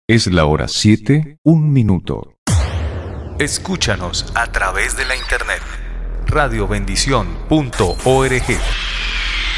Es la hora 7, 1 minuto. Escúchanos a través de la internet radiobendición.org.